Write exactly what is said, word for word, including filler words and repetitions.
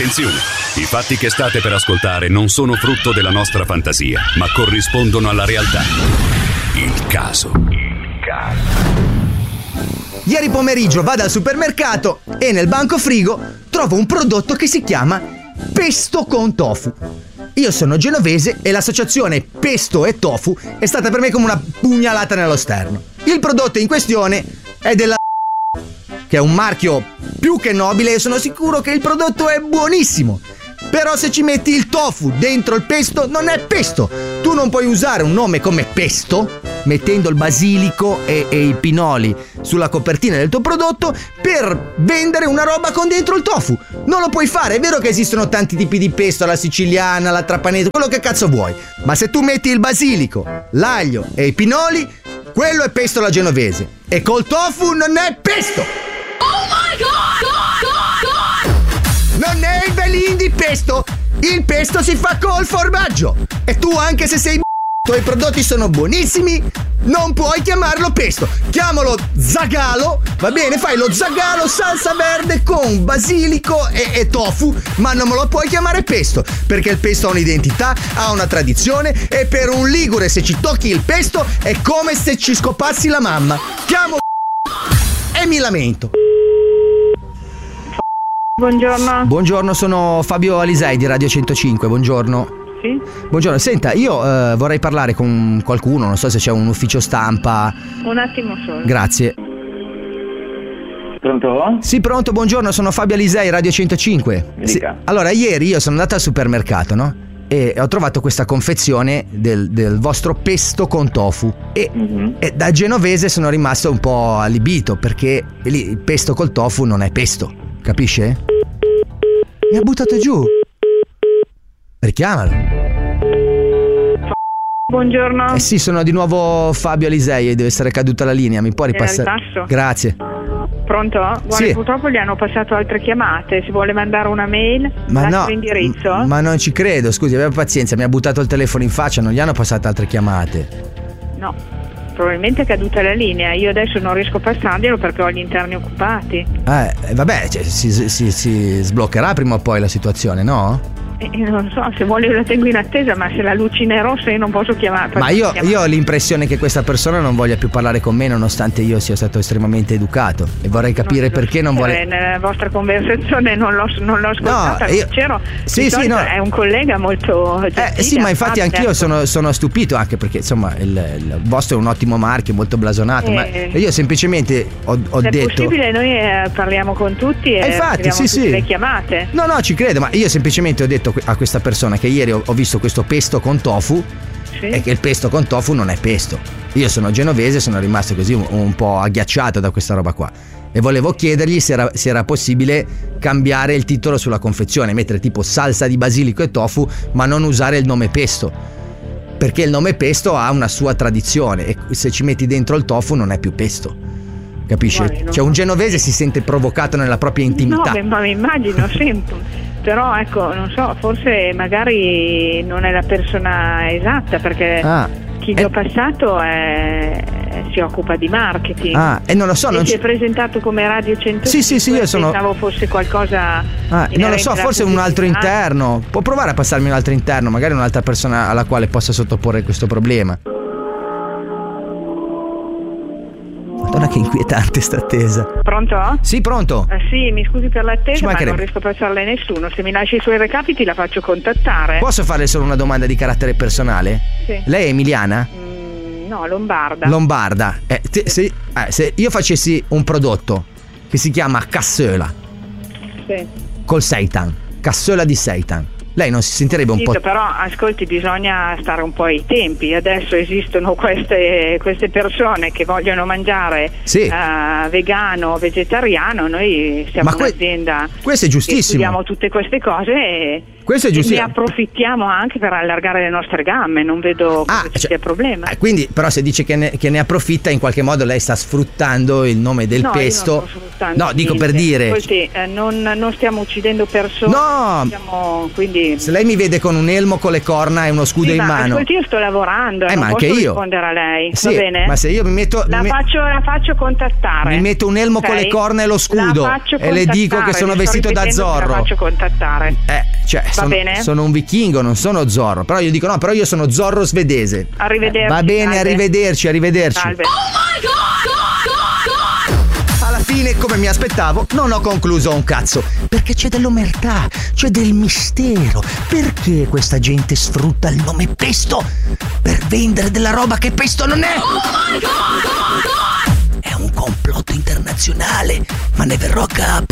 Attenzione! I fatti che state per ascoltare non sono frutto della nostra fantasia, ma corrispondono alla realtà. Il caso. Il caso. Ieri pomeriggio vado al supermercato e nel banco frigo trovo un prodotto che si chiama pesto con tofu. Io sono genovese e l'associazione pesto e tofu è stata per me come una pugnalata nello sterno. Il prodotto in questione è della che è un marchio più che nobile e sono sicuro che il prodotto è buonissimo. Però se ci metti il tofu dentro il pesto non è pesto. Tu non puoi usare un nome come pesto mettendo il basilico e, e i pinoli sulla copertina del tuo prodotto per vendere una roba con dentro il tofu. Non lo puoi fare. È vero che esistono tanti tipi di pesto, la siciliana, la trapanese, quello che cazzo vuoi, ma se tu metti il basilico, l'aglio e i pinoli, quello è pesto alla genovese. E col tofu non è pesto. Oh my god! God, God! Non è il velin di pesto. Il pesto si fa col formaggio. E tu, anche se sei i tuoi prodotti sono buonissimi, non puoi chiamarlo pesto. Chiamalo zagalo, va bene? Fai lo zagalo salsa verde con basilico e, e tofu, ma non me lo puoi chiamare pesto, perché il pesto ha un'identità, ha una tradizione, e per un ligure se ci tocchi il pesto è come se ci scopassi la mamma. Chiamo e mi lamento. Buongiorno. Buongiorno, sono Fabio Alisei di Radio centocinque, buongiorno. Sì? Buongiorno, senta, io eh, vorrei parlare con qualcuno, non so se c'è un ufficio stampa. Un attimo solo. Grazie. Pronto? Sì, pronto, buongiorno, sono Fabio Alisei, Radio centocinque. Mi Sì. dica. Allora, ieri io sono andato al supermercato, no? E ho trovato questa confezione del, del vostro pesto con tofu e, Mhm. e da genovese sono rimasto un po' allibito, perché lì il pesto col tofu non è pesto, capisce? Mi ha buttato giù. Richiamalo. Buongiorno. Eh sì, sono di nuovo Fabio Alisei e deve essere caduta la linea, mi può ripassare? Era il tasto? Grazie. Pronto? Guarda, Sì. purtroppo gli hanno passato altre chiamate. Si vuole mandare una mail? Ma Lascia no, l'indirizzo? m- ma non ci credo, scusi, aveva pazienza, mi ha buttato il telefono in faccia, non gli hanno passato altre chiamate. No, probabilmente è caduta la linea. Io adesso non riesco a passarglielo perché ho gli interni occupati. Eh, eh, vabbè, cioè, si, si- si sbloccherà prima o poi la situazione, no? E, e non so, se vuole io la tengo in attesa, ma se la lucina è rossa io non posso chiamare. Ma io, io ho l'impressione che questa persona non voglia più parlare con me, nonostante io sia stato estremamente educato, e vorrei capire perché non vuole. Nella vostra conversazione non l'ho, non l'ho ascoltata. io- Sincero, Sì, di sì, solito no. è un collega molto gentile, Eh sì, ma infatti affabile. anch'io sono, sono stupito, anche perché insomma il, il vostro è un ottimo marchio, molto blasonato, Eh. ma io semplicemente ho, ho Se è detto. possibile noi eh, parliamo con tutti e Eh, infatti, riceviamo sì, tutte sì. le chiamate. No, no, ci credo, ma io semplicemente ho detto a questa persona che ieri ho, ho visto questo pesto con tofu Sì. e che il pesto con tofu non è pesto. Io sono genovese, sono rimasto così un, un po' agghiacciato da questa roba qua. E volevo chiedergli se era, se era possibile cambiare il titolo sulla confezione, mettere tipo salsa di basilico e tofu, ma non usare il nome pesto. Perché il nome pesto ha una sua tradizione e se ci metti dentro il tofu non è più pesto. Capisce? Guardi, non- Cioè un genovese si sente provocato nella propria intimità. No, beh, ma mi immagino sempre. Però ecco, non so, forse magari non è la persona esatta, perché Ah, chi gli eh. ho passato è- si occupa di marketing. Ah, e non lo so, E non si ci- è presentato come Radio centocinque. Sì, sì, sì, io sono- Pensavo fosse qualcosa. Ah, non lo so, inerente forse alla un altro pubblicità. interno. Può provare a passarmi un altro interno, magari un'altra persona alla quale possa sottoporre questo problema. Madonna, che inquietante sta attesa. Pronto? Sì, pronto? Eh, sì, mi scusi per Ci l'attesa, ma mancherebbe. non riesco a passarle a nessuno. Se mi lasci i suoi recapiti la faccio contattare. Posso farle solo una domanda di carattere personale? Sì. Lei è emiliana? Mm, no, Lombarda. Lombarda. Eh, te- se, eh, se io facessi un prodotto che si chiama cassola Sì. col seitan, cassola di seitan, lei non si sentirebbe un Capito, po'... però ascolti, bisogna stare un po' ai tempi. Adesso esistono queste, queste persone che vogliono mangiare Sì. eh, vegano, vegetariano. Noi siamo Ma que- un'azienda questo è che giustissimo. studiamo tutte queste cose e, Questo è e giustissimo. ne approfittiamo anche per allargare le nostre gamme. Non vedo Ah, come ci cioè- sia problema. Eh, quindi, però, se dice che ne, che ne approfitta, in qualche modo lei sta sfruttando il nome del No, io non pesto. sto sfruttando No, dico niente. per dire. Ascolti, eh, non, non stiamo uccidendo persone. No. Stiamo, quindi quindi... Se lei mi vede con un elmo, con le corna e uno scudo Sì, in ma mano. ascolti, io sto lavorando, Eh, non ma posso anche io. rispondere a lei, Sì, va bene? ma se io mi metto La, mi, faccio, la faccio contattare. mi metto un elmo ok? con le corna e lo scudo La faccio e le dico che contattare, sono le sto vestito da ripetendo che Zorro. La faccio contattare. Eh, cioè, sono, bene? sono un vichingo, non sono Zorro. Però io dico no, però io sono Zorro svedese. Arrivederci. Eh, va bene, salve. arrivederci, arrivederci. Salve. Alla fine, come mi aspettavo, non ho concluso un cazzo. Perché c'è dell'omertà, c'è del mistero. Perché questa gente sfrutta il nome pesto per vendere della roba che pesto non è? È un complotto internazionale, ma ne verrò a capo.